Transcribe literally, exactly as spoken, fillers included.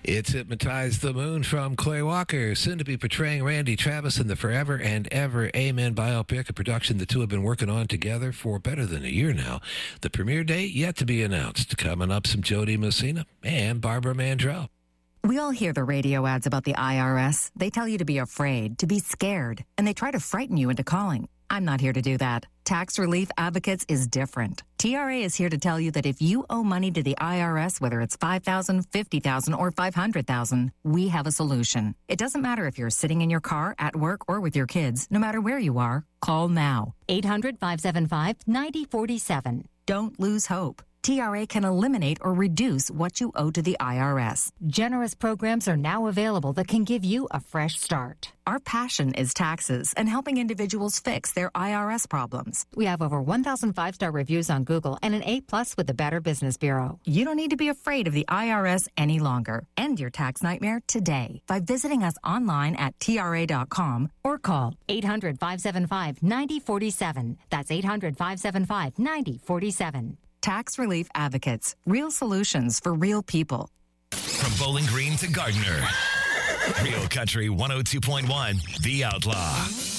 It's Hypnotize the Moon from Clay Walker, soon to be portraying Randy Travis in the Forever and Ever Amen biopic, a production the two have been working on together for better than a year now. The premiere date yet to be announced. Coming up, some Jody Messina and Barbara Mandrell. We all hear the radio ads about the I R S. They tell you to be afraid, to be scared, and they try to frighten you into calling. I'm not here to do that. Tax Relief Advocates is different. T R A is here to tell you that if you owe money to the I R S, whether it's five thousand dollars, fifty thousand dollars, or five hundred thousand dollars, we have a solution. It doesn't matter if you're sitting in your car, at work, or with your kids. No matter where you are, call now. eight hundred, five seven five, nine zero four seven. Don't lose hope. T R A can eliminate or reduce what you owe to the I R S. Generous programs are now available that can give you a fresh start. Our passion is taxes and helping individuals fix their I R S problems. We have over one thousand five-star reviews on Google and an A plus with the Better Business Bureau. You don't need to be afraid of the I R S any longer. End your tax nightmare today by visiting us online at T R A dot com or call eight hundred, five seven five, nine zero four seven. That's eight hundred, five seven five, nine zero four seven. Tax Relief Advocates. Real solutions for real people. From Bowling Green to Gardner. Real Country one oh two point one, The Outlaw.